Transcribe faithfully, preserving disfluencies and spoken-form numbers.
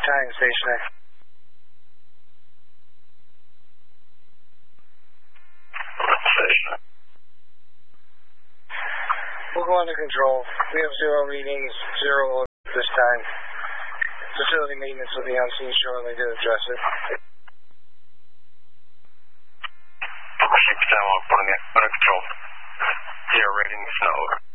Battalion stationary. Stationary. We'll go under control. We have zero readings, zero this time. Facility maintenance will be on scene shortly to address it. six ten one, putting it under control. Zero ratings, no over.